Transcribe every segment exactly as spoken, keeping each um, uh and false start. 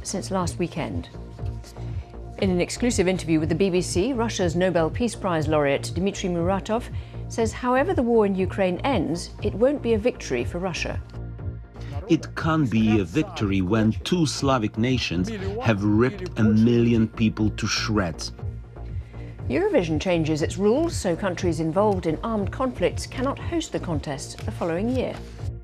since last weekend. In an exclusive interview with the B B C, Russia's Nobel Peace Prize laureate Dmitry Muratov says however the war in Ukraine ends, it won't be a victory for Russia. It can't be a victory when two Slavic nations have ripped a million people to shreds. Eurovision changes its rules so countries involved in armed conflicts cannot host the contest the following year.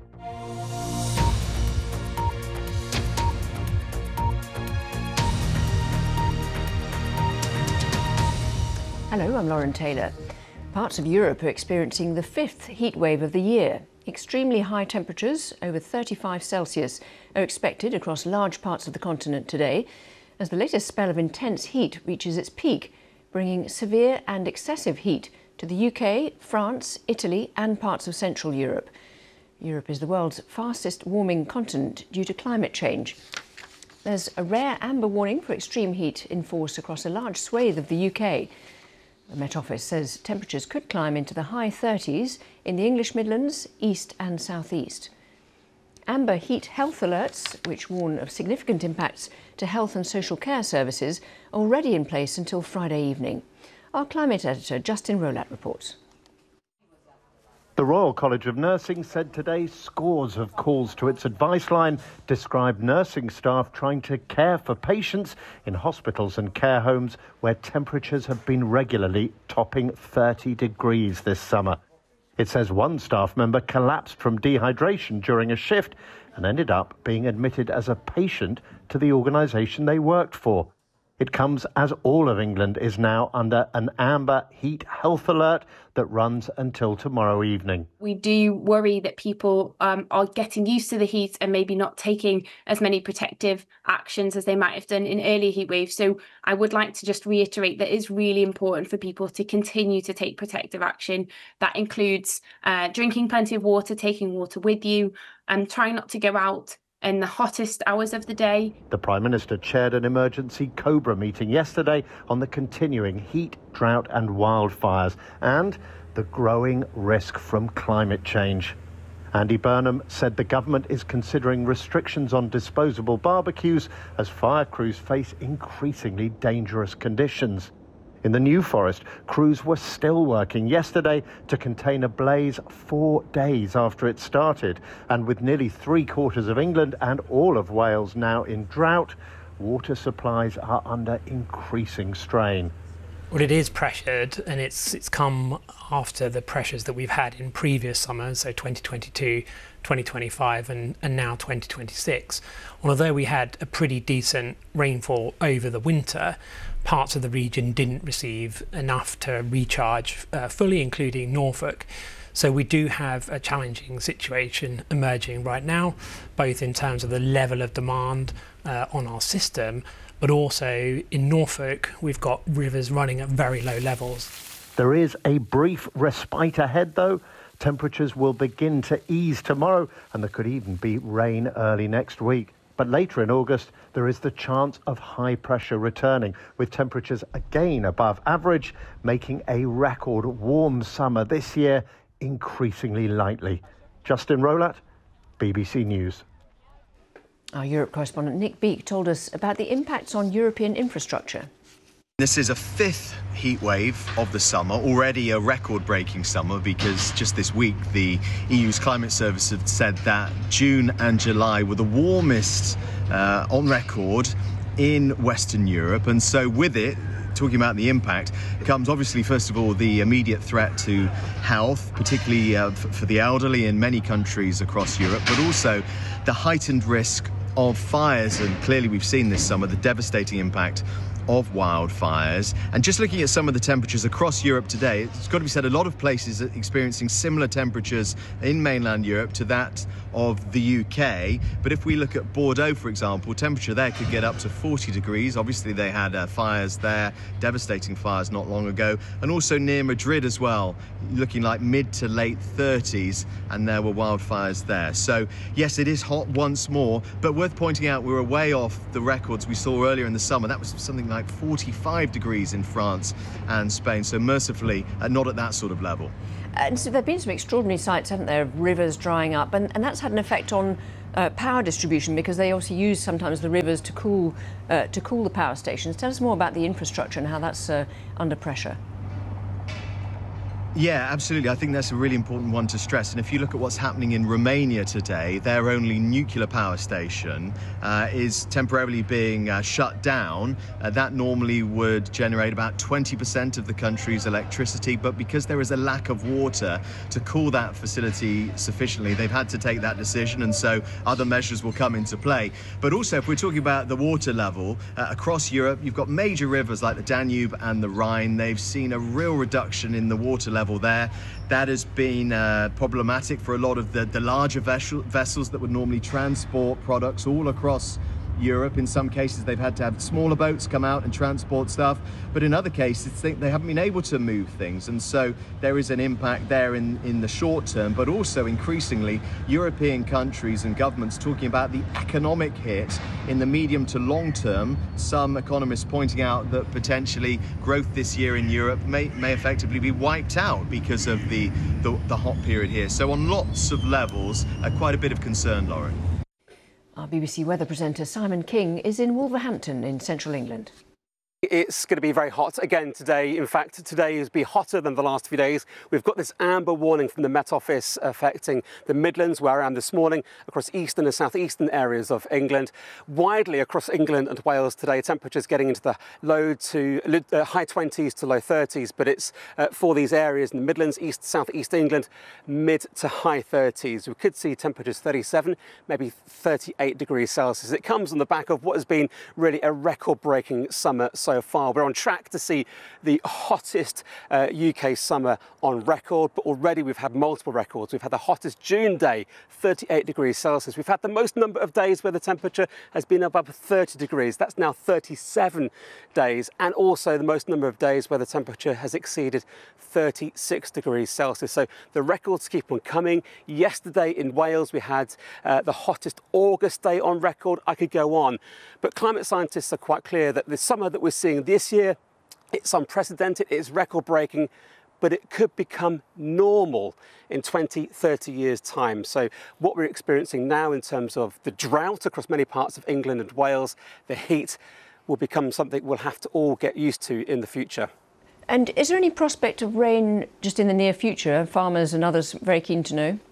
Hello, I'm Lauren Taylor. Parts of Europe are experiencing the fifth heat wave of the year. Extremely high temperatures, over thirty-five Celsius, are expected across large parts of the continent today, as the latest spell of intense heat reaches its peak, bringing severe and excessive heat to the U K, France, Italy and parts of Central Europe. Europe is the world's fastest warming continent due to climate change. There's a rare amber warning for extreme heat in force across a large swathe of the U K. The Met Office says temperatures could climb into the high thirties in the English Midlands, East and South East. Amber heat health alerts, which warn of significant impacts to health and social care services, are already in place until Friday evening. Our climate editor, Justin Rolat, reports. The Royal College of Nursing said today scores of calls to its advice line described nursing staff trying to care for patients in hospitals and care homes where temperatures have been regularly topping thirty degrees this summer. It says one staff member collapsed from dehydration during a shift and ended up being admitted as a patient to the organisation they worked for. It comes as all of England is now under an amber heat health alert that runs until tomorrow evening. We do worry that people um, are getting used to the heat and maybe not taking as many protective actions as they might have done in earlier heat waves. So I would like to just reiterate that it's really important for people to continue to take protective action. That includes uh, drinking plenty of water, taking water with you, and trying not to go out in the hottest hours of the day. The Prime Minister chaired an emergency COBRA meeting yesterday on the continuing heat, drought and wildfires and the growing risk from climate change. Andy Burnham said the government is considering restrictions on disposable barbecues as fire crews face increasingly dangerous conditions. In the New Forest, crews were still working yesterday to contain a blaze four days after it started. And with nearly three quarters of England and all of Wales now in drought, water supplies are under increasing strain. Well, it is pressured, and it's it's come after the pressures that we've had in previous summers, so twenty twenty-two, twenty twenty-five and, and now twenty twenty-six. And although we had a pretty decent rainfall over the winter, parts of the region didn't receive enough to recharge uh, fully, including Norfolk. So we do have a challenging situation emerging right now, both in terms of the level of demand uh, on our system, but also in Norfolk, we've got rivers running at very low levels. There is a brief respite ahead, though. Temperatures will begin to ease tomorrow, and there could even be rain early next week. But later in August, there is the chance of high pressure returning, with temperatures again above average, making a record warm summer this year increasingly likely. Justin Rolat, B B C News. Our Europe correspondent Nick Beake told us about the impacts on European infrastructure. This is a fifth heat wave of the summer, already a record-breaking summer, because just this week the E U's climate service have said that June and July were the warmest uh, on record in Western Europe. And so with it, talking about the impact, comes obviously, first of all, the immediate threat to health, particularly uh, for the elderly in many countries across Europe, but also the heightened risk of fires. And clearly we've seen this summer the devastating impact of wildfires. And just looking at some of the temperatures across Europe today, it's got to be said a lot of places are experiencing similar temperatures in mainland Europe to that of the U K. But if we look at Bordeaux, for example, temperature there could get up to forty degrees. Obviously they had uh, fires there, devastating fires not long ago, and also near Madrid as well, looking like mid to late thirties, and there were wildfires there. So yes, it is hot once more, but worth pointing out we were way off the records we saw earlier in the summer. That was something like forty-five degrees in France and Spain, so mercifully uh, not at that sort of level. And so there have been some extraordinary sights, haven't there, of rivers drying up, and, and that's had an effect on uh, power distribution, because they also use sometimes the rivers to cool uh, to cool the power stations. Tell us more about the infrastructure and how that's uh, under pressure. Yeah, absolutely. I think that's a really important one to stress. And if you look at what's happening in Romania today, their only nuclear power station uh, is temporarily being uh, shut down. Uh, that normally would generate about twenty percent of the country's electricity. But because there is a lack of water to cool that facility sufficiently, they've had to take that decision. And so other measures will come into play. But also, if we're talking about the water level uh, across Europe, you've got major rivers like the Danube and the Rhine. They've seen a real reduction in the water level level there. That has been uh, problematic for a lot of the, the larger vessel, vessels that would normally transport products all across Europe. In some cases, they've had to have smaller boats come out and transport stuff, but in other cases, they, they haven't been able to move things. And so there is an impact there in, in the short term, but also increasingly, European countries and governments talking about the economic hit in the medium to long term. Some economists pointing out that potentially growth this year in Europe may, may effectively be wiped out because of the, the, the hot period here. So on lots of levels, uh, quite a bit of concern, Lauren. Our B B C weather presenter Simon King is in Wolverhampton in central England. It's going to be very hot again today. In fact, today is be hotter than the last few days. We've got this amber warning from the Met Office affecting the Midlands, where I am this morning, across eastern and southeastern areas of England. Widely across England and Wales today, temperatures getting into the low to uh, high twenties to low thirties, but it's uh, for these areas in the Midlands, east, southeast England, mid to high thirties. We could see temperatures thirty-seven, maybe thirty-eight degrees Celsius. It comes on the back of what has been really a record-breaking summer so So far. We're on track to see the hottest uh, U K summer on record, but already we've had multiple records. We've had the hottest June day, thirty-eight degrees Celsius. We've had the most number of days where the temperature has been above thirty degrees. That's now thirty-seven days, and also the most number of days where the temperature has exceeded thirty-six degrees Celsius. So the records keep on coming. Yesterday in Wales, we had uh, the hottest August day on record. I could go on, but climate scientists are quite clear that the summer that we're seeing this year, it's unprecedented, it's record-breaking, but it could become normal in twenty, thirty years' time. So what we're experiencing now in terms of the drought across many parts of England and Wales, the heat, will become something we'll have to all get used to in the future. And is there any prospect of rain just in the near future? Farmers and others very keen to know.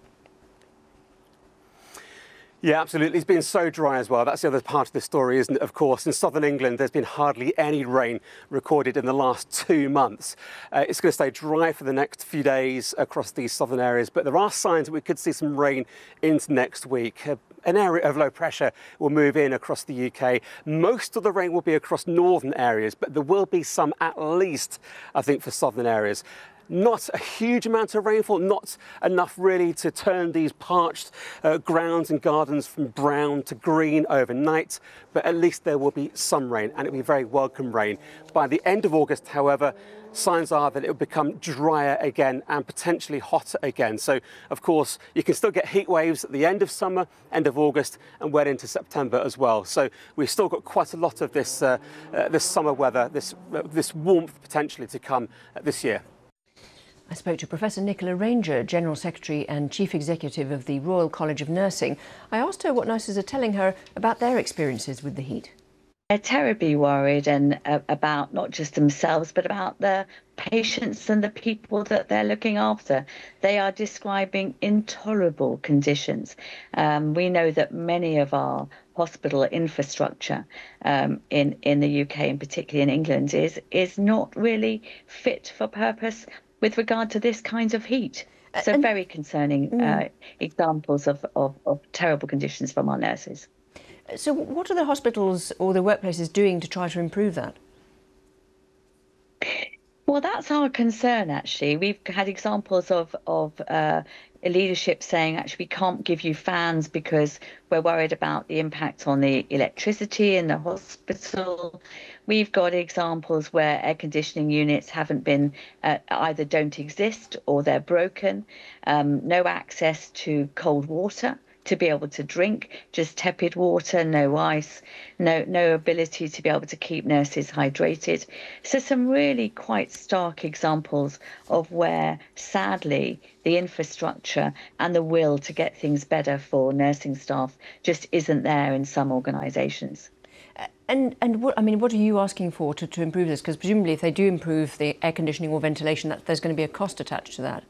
Yeah, absolutely. It's been so dry as well. That's the other part of the story, isn't it? Of course, in southern England, there's been hardly any rain recorded in the last two months. Uh, it's going to stay dry for the next few days across these southern areas, but there are signs that we could see some rain into next week. Uh, An area of low pressure will move in across the U K. Most of the rain will be across northern areas, but there will be some at least, I think, for southern areas. Not a huge amount of rainfall, not enough really to turn these parched uh, grounds and gardens from brown to green overnight, but at least there will be some rain, and it will be very welcome rain. By the end of August, however, signs are that it will become drier again and potentially hotter again. So, of course, you can still get heat waves at the end of summer, end of August, and well into September as well. So we've still got quite a lot of this, uh, uh, this summer weather, this, uh, this warmth potentially to come uh, this year. I spoke to Professor Nicola Ranger, General Secretary and Chief Executive of the Royal College of Nursing. I asked her what nurses are telling her about their experiences with the heat. They're terribly worried and uh, about not just themselves, but about their patients and the people that they're looking after. They are describing intolerable conditions. Um, we know that many of our hospital infrastructure um, in, in the U K, and particularly in England, is, is not really fit for purpose with regard to this kind of heat. So and, very concerning mm. uh, examples of, of, of terrible conditions from our nurses. So what are the hospitals or the workplaces doing to try to improve that? Well, that's our concern, actually. We've had examples of, of uh, leadership saying, actually, we can't give you fans because we're worried about the impact on the electricity in the hospital. We've got examples where air conditioning units haven't been, uh, either don't exist or they're broken. Um, no access to cold water to be able to drink just tepid water, no ice, no no ability to be able to keep nurses hydrated. So some really quite stark examples of where, sadly, the infrastructure and the will to get things better for nursing staff just isn't there in some organisations. And and what I mean, what are you asking for to, to improve this? Because presumably, if they do improve the air conditioning or ventilation, that there's going to be a cost attached to that.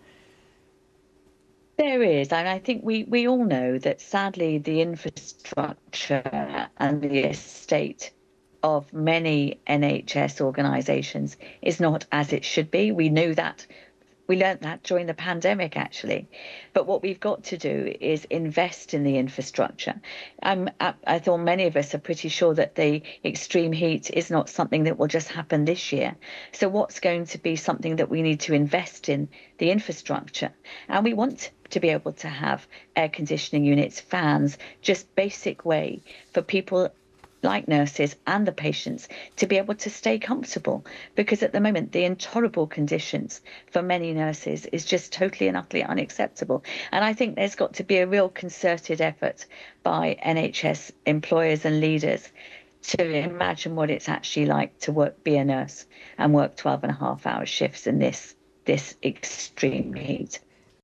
There is, and I think we, we all know that sadly the infrastructure and the estate of many N H S organisations is not as it should be. We knew that. We learnt that during the pandemic, actually. But what we've got to do is invest in the infrastructure. I'm, I thought many of us are pretty sure that the extreme heat is not something that will just happen this year. So what's going to be something that we need to invest in? The infrastructure. And we want to be able to have air conditioning units, fans, just basic way for people like nurses and the patients to be able to stay comfortable, because at the moment the intolerable conditions for many nurses is just totally and utterly unacceptable. And I think there's got to be a real concerted effort by N H S employers and leaders to imagine what it's actually like to work, be a nurse and work twelve and a half hour shifts in this this extreme heat.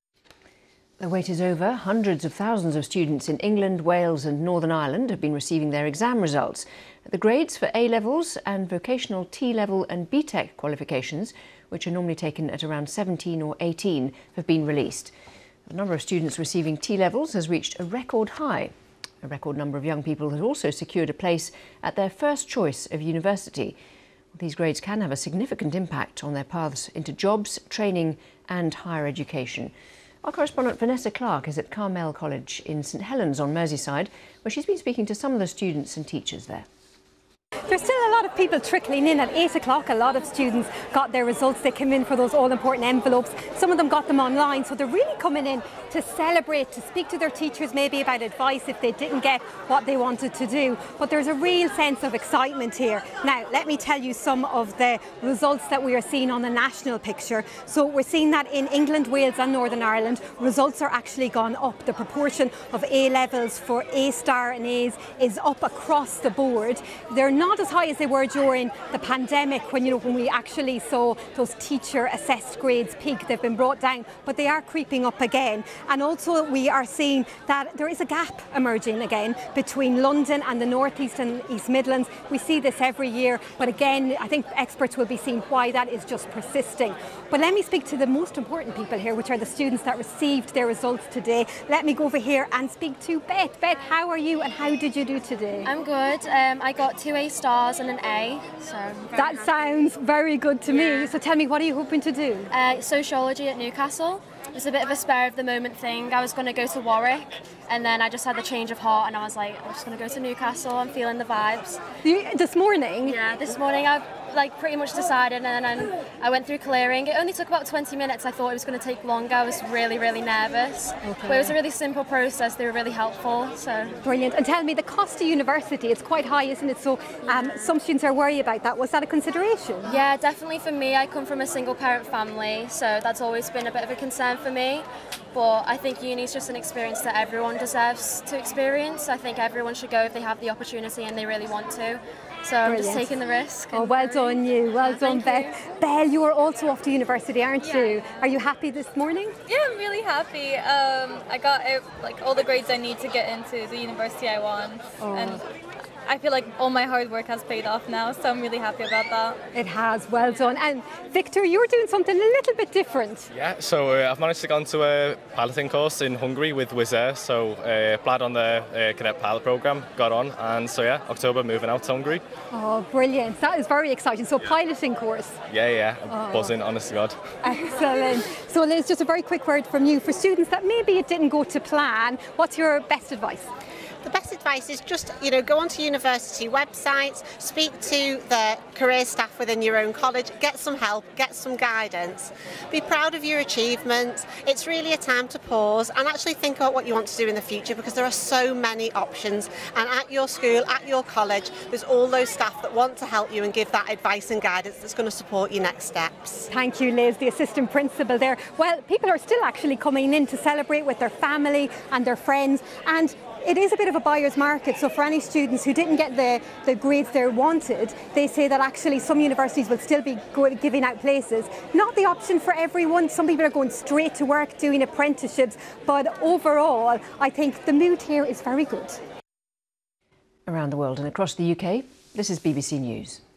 The wait is over. Hundreds of thousands of students in England, Wales and Northern Ireland have been receiving their exam results. The grades for A-levels and vocational T-level and B Tech qualifications, which are normally taken at around seventeen or eighteen, have been released. The number of students receiving T-levels has reached a record high. A record number of young people have also secured a place at their first choice of university. These grades can have a significant impact on their paths into jobs, training and higher education. Our correspondent Vanessa Clark is at Carmel College in St Helens on Merseyside, where she's been speaking to some of the students and teachers there. There's still a lot of people trickling in at eight o'clock. A lot of students got their results. They came in for those all-important envelopes. Some of them got them online, so they're really coming in to celebrate, to speak to their teachers maybe about advice if they didn't get what they wanted to do. But there's a real sense of excitement here. Now, let me tell you some of the results that we are seeing on the national picture. So we're seeing that in England, Wales and Northern Ireland, results are actually gone up. The proportion of A levels for A star and A's is up across the board. They're not as high as they were during the pandemic, when you know when we actually saw those teacher assessed grades peak. They've been brought down, but they are creeping up again. And also we are seeing that there is a gap emerging again between London and the North East and East Midlands. We see this every year, but again I think experts will be seeing why that is just persisting. But let me speak to the most important people here, which are the students that received their results today. Let me go over here and speak to Beth. Beth, how are you and how did you do today? I'm good. Um, I got two A stars and an A, so that happy. Sounds very good to yeah. me. So tell me, what are you hoping to do? Uh, sociology at Newcastle. It was a bit of a spur of the moment thing. I was going to go to Warwick, and then I just had the change of heart, and I was like, I'm just going to go to Newcastle. I'm feeling the vibes. You, this morning? Yeah, this morning I like pretty much decided, and then I went through clearing. It only took about twenty minutes. I thought it was going to take longer. I was really, really nervous. Okay. But it was a really simple process. They were really helpful. So brilliant. And tell me, the cost of university, it's quite high, isn't it? So um, some students are worried about that. Was that a consideration? Yeah, definitely for me. I come from a single parent family, so that's always been a bit of a concern for me. But I think uni is just an experience that everyone deserves to experience. I think everyone should go if they have the opportunity and they really want to. So I'm just taking the risk. Oh, well done you. Well yeah, done, Beth. Belle, you are also off to university, aren't yeah. you? Are you happy this morning? Yeah, I'm really happy. Um, I got like all the grades I need to get into the university I want. Oh. And I feel like all my hard work has paid off now, so I'm really happy about that. It has, well done. And Victor, you're doing something a little bit different. Yeah, so uh, I've managed to go into a piloting course in Hungary with Wizz Air, so uh, applied on the uh, cadet pilot programme, got on, and so yeah, October moving out to Hungary. Oh, brilliant. That is very exciting. So, yeah. Piloting course. Yeah, yeah, oh. buzzing, honest to God. Excellent. So Liz, just a very quick word from you. For students that maybe it didn't go to plan, what's your best advice? The best advice is just, you know, go onto university websites, speak to the career staff within your own college, get some help, get some guidance. Be proud of your achievements. It's really a time to pause and actually think about what you want to do in the future, because there are so many options. And at your school, at your college, there's all those staff that want to help you and give that advice and guidance that's going to support your next steps. Thank you, Liz, the assistant principal there. Well, people are still actually coming in to celebrate with their family and their friends, and it is a bit of a buyer's market. So for any students who didn't get the, the grades they wanted, they say that actually some universities will still be giving out places. Not the option for everyone. Some people are going straight to work doing apprenticeships, but overall I think the mood here is very good. Around the world and across the U K, this is B B C News.